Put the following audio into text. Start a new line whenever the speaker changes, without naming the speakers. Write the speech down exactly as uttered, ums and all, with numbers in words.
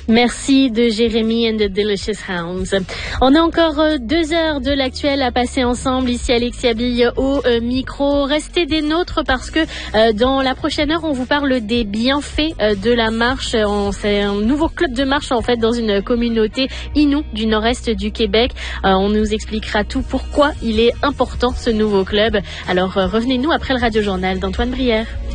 Merci de Jérémy and the Delicious Hounds. On a encore deux heures de l'actuel à passer ensemble. Ici Alexia Bille au euh, micro. Restez des nôtres parce que euh, dans la prochaine heure, on vous parle des bienfaits euh, de la marche. On, c'est un nouveau club de marche en fait dans une communauté Innu du nord-est du Québec. Euh, on nous expliquera tout pourquoi il est important ce nouveau club. Alors euh, revenez-nous après le Radio Journal d'Antoine Brière.